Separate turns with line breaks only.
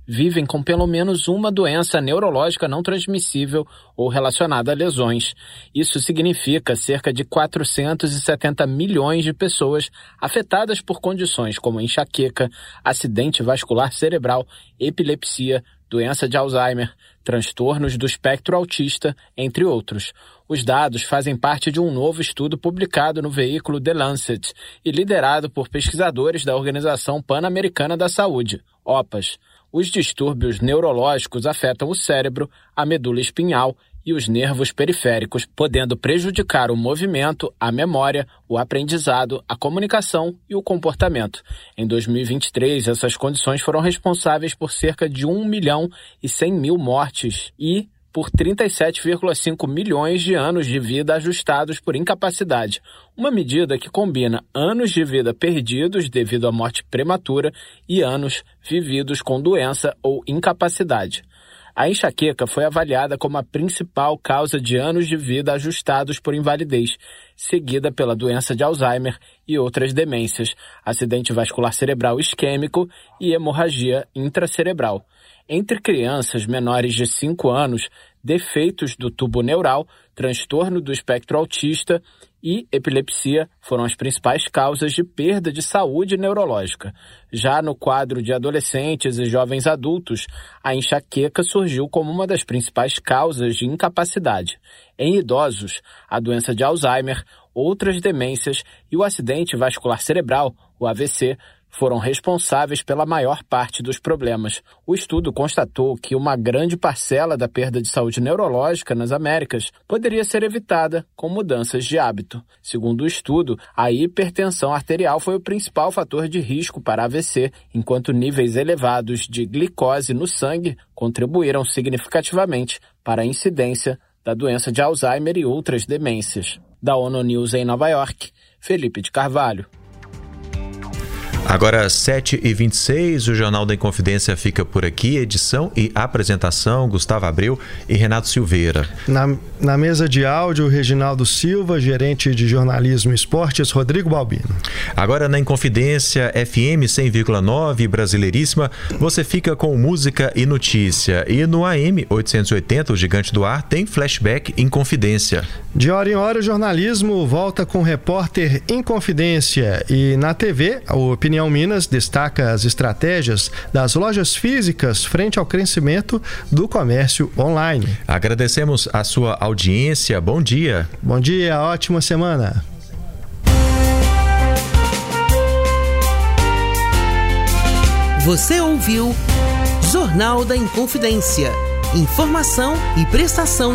vivem com pelo menos uma doença neurológica não transmissível ou relacionada a lesões. Isso significa cerca de 470 milhões de pessoas afetadas por condições como enxaqueca, acidente vascular cerebral, epilepsia, doença de Alzheimer, transtornos do espectro autista, entre outros. Os dados fazem parte de um novo estudo publicado no veículo The Lancet e liderado por pesquisadores da Organização Pan-Americana da Saúde, OPAS. Os distúrbios neurológicos afetam o cérebro, a medula espinhal e os nervos periféricos, podendo prejudicar o movimento, a memória, o aprendizado, a comunicação e o comportamento. Em 2023, essas condições foram responsáveis por cerca de 1.100.000 mortes e por 37,5 milhões de anos de vida ajustados por incapacidade, uma medida que combina anos de vida perdidos devido à morte prematura e anos vividos com doença ou incapacidade. A enxaqueca foi avaliada como a principal causa de anos de vida ajustados por invalidez, seguida pela doença de Alzheimer e outras demências, acidente vascular cerebral isquêmico e hemorragia intracerebral. Entre crianças menores de 5 anos, defeitos do tubo neural, transtorno do espectro autista e epilepsia foram as principais causas de perda de saúde neurológica. Já no quadro de adolescentes e jovens adultos, a enxaqueca surgiu como uma das principais causas de incapacidade. Em idosos, a doença de Alzheimer, outras demências e o acidente vascular cerebral, o AVC, foram responsáveis pela maior parte dos problemas. O estudo constatou que uma grande parcela da perda de saúde neurológica nas Américas poderia ser evitada com mudanças de hábito. Segundo o estudo, a hipertensão arterial foi o principal fator de risco para AVC, enquanto níveis elevados de glicose no sangue contribuíram significativamente para a incidência da doença de Alzheimer e outras demências. Da ONU News em Nova York, Felipe de Carvalho.
Agora 7h26, o Jornal da Inconfidência fica por aqui. Edição e apresentação, Gustavo Abreu e Renato Silveira.
Na mesa de áudio, Reginaldo Silva, gerente de jornalismo e esportes, Rodrigo Balbino.
Agora na Inconfidência FM 100,9, Brasileiríssima, você fica com música e notícia. E no AM 880, o Gigante do Ar, tem flashback Inconfidência.
De hora em hora, o jornalismo volta com o repórter Inconfidência. E na TV, o Opinião Minas destaca as estratégias das lojas físicas frente ao crescimento do comércio online.
Agradecemos a sua audiência. Bom dia.
Bom dia, ótima semana.
Você ouviu Jornal da Inconfidência. Informação e prestação